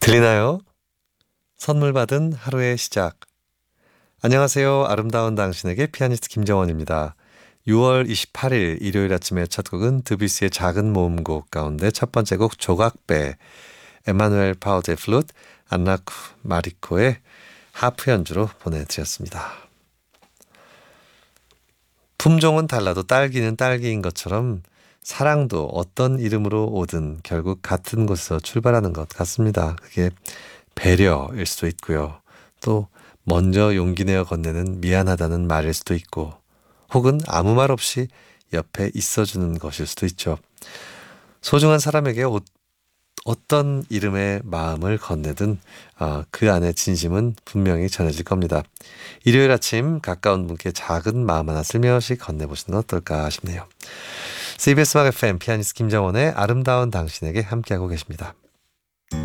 들리나요? 선물 받은 하루의 시작. 안녕하세요. 아름다운 당신에게 피아니스트 김정원입니다. 6월 28일 일요일 아침의 첫 곡은 드뷔시의 작은 모음곡 가운데 첫 번째 곡 조각배, 에마누엘 파우제 플루트, 안나쿠 마리코의 하프 연주로 보내드렸습니다. 품종은 달라도 딸기는 딸기인 것처럼 사랑도 어떤 이름으로 오든 결국 같은 곳에서 출발하는 것 같습니다. 그게 배려일 수도 있고요. 또 먼저 용기 내어 건네는 미안하다는 말일 수도 있고 혹은 아무 말 없이 옆에 있어주는 것일 수도 있죠. 소중한 사람에게 어떤 이름의 마음을 건네든 그 안에 진심은 분명히 전해질 겁니다. 일요일 아침 가까운 분께 작은 마음 하나 슬며시 건네보시는 건 어떨까 싶네요. CBS 음악 FM 피아니스트 김정원의 아름다운 당신에게 함께하고 계십니다.